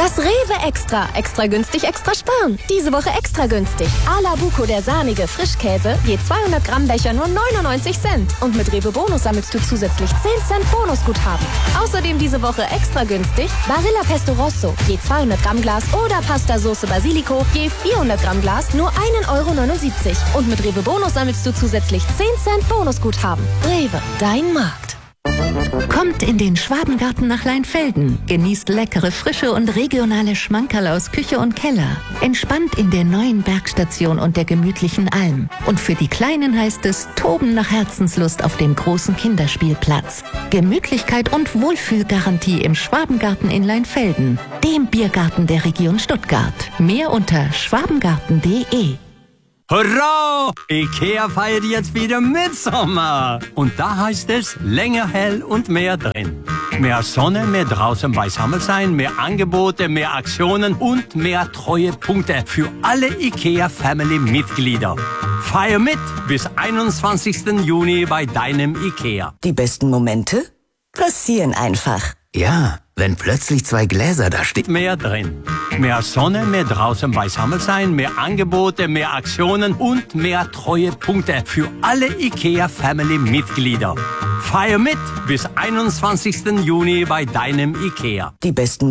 Das Rewe Extra. Extra günstig, extra sparen. Diese Woche extra günstig. A la Buco, der sahnige Frischkäse. Je 200 Gramm Becher nur 99 Cent. Und mit Rewe Bonus sammelst du zusätzlich 10 Cent Bonusguthaben. Außerdem diese Woche extra günstig. Barilla Pesto Rosso. Je 200 Gramm Glas oder Pasta Sauce Basilico. Je 400 Gramm Glas nur 1,79 €. Und mit Rewe Bonus sammelst du zusätzlich 10 Cent Bonusguthaben. Rewe, dein Markt. Kommt in den Schwabengarten nach Leinfelden. Genießt leckere, frische und regionale Schmankerl aus Küche und Keller. Entspannt in der neuen Bergstation und der gemütlichen Alm. Und für die Kleinen heißt es Toben nach Herzenslust auf dem großen Kinderspielplatz. Gemütlichkeit und Wohlfühlgarantie im Schwabengarten in Leinfelden, dem Biergarten der Region Stuttgart. Mehr unter schwabengarten.de. Hurra! IKEA feiert jetzt wieder Mitsommer. Und da heißt es länger hell und mehr drin. Mehr Sonne, mehr draußen beisammen sein, mehr Angebote, mehr Aktionen und mehr Treuepunkte für alle IKEA-Family-Mitglieder. Feier mit bis 21. Juni bei deinem IKEA. Die besten Momente passieren einfach. Ja, wenn plötzlich 2 Gläser da stehen. Mehr drin. Mehr Sonne, mehr draußen beisammen sein, mehr Angebote, mehr Aktionen und mehr Treuepunkte für alle IKEA-Family-Mitglieder. Feier mit bis 21. Juni bei deinem IKEA. Die besten